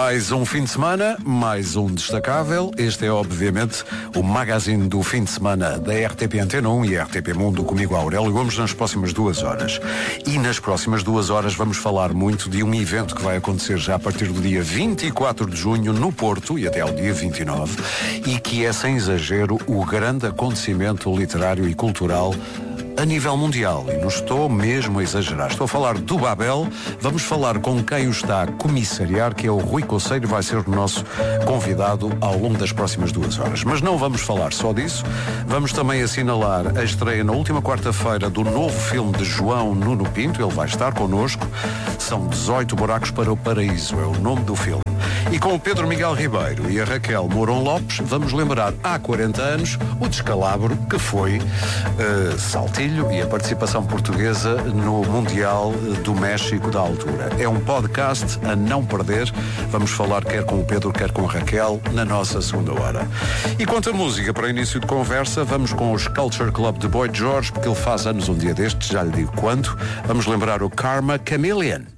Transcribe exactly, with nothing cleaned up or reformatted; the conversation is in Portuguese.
Mais um fim de semana, mais um destacável. Este é, obviamente, o magazine do fim de semana da R T P Antena um e R T P Mundo, comigo Aurélio Gomes, nas próximas duas horas. E nas próximas duas horas vamos falar muito de um evento que vai acontecer já a partir do dia vinte e quatro de junho no Porto e até ao dia vinte e nove e que é, sem exagero, o grande acontecimento literário e cultural a nível mundial, e não estou mesmo a exagerar. Estou a falar do Babel. Vamos falar com quem o está a comissariar, que é o Rui Conceiro, vai ser o nosso convidado ao longo das próximas duas horas. Mas não vamos falar só disso. Vamos também assinalar a estreia na última quarta-feira do novo filme de João Nuno Pinto. Ele vai estar connosco. São dezoito buracos para o paraíso, é o nome do filme. E com o Pedro Miguel Ribeiro e a Raquel Mourão Lopes, vamos lembrar há quarenta anos o descalabro que foi uh, Saltilho e a participação portuguesa no Mundial do México da altura. É um podcast a não perder. Vamos falar quer com o Pedro, quer com a Raquel na nossa segunda hora. E quanto à música, para início de conversa, vamos com os Culture Club de Boy George, porque ele faz anos um dia destes, já lhe digo quando. Vamos lembrar o Karma Chameleon.